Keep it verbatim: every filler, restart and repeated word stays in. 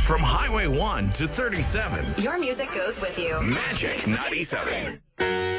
From Highway one to thirty-seven. Your music goes with you. Magic ninety-seven.